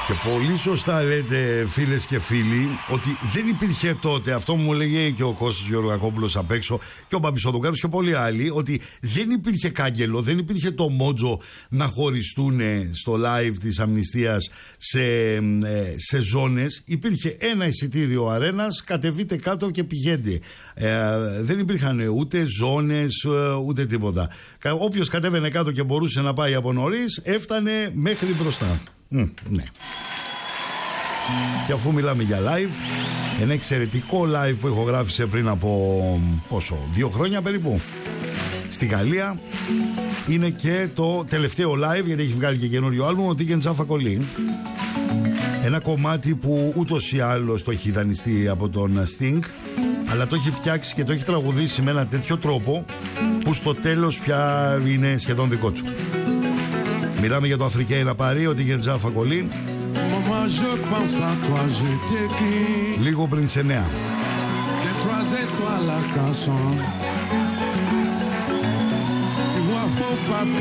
Και πολύ σωστά λέτε, φίλες και φίλοι, ότι δεν υπήρχε τότε, αυτό μου λέγε και ο Κώστας Γεωργακόπουλος απ' έξω και ο Παπισοδοκάρος και πολλοί άλλοι, ότι δεν υπήρχε κάγκελο, δεν υπήρχε το μότζο να χωριστούν στο live της αμνηστίας σε ζώνες. Υπήρχε ένα εισιτήριο αρένας, κατεβείτε κάτω και πηγαίνετε. Δεν υπήρχαν ούτε ζώνες ούτε τίποτα. Όποιος κατέβαινε κάτω και μπορούσε να πάει από νωρίς, έφτανε μέχρι μπροστά. Ναι. Και αφού μιλάμε για live, ένα εξαιρετικό live που έχω γράψει πριν από 2 χρόνια περίπου στη Γαλλία, είναι και το τελευταίο live, γιατί έχει βγάλει και καινούριο άλμπουμ, ο Τίγεν Τζάφα Κολή. Ένα κομμάτι που ούτως ή άλλως το έχει δανειστεί από τον Sting, αλλά το έχει φτιάξει και το έχει τραγουδήσει με ένα τέτοιο τρόπο που στο τέλος πια είναι σχεδόν δικό του. Μιλάμε για το Αφρικαίνα Παρί, ο Τίγεν Τζάφα Κολή, λίγο πριν τις 9.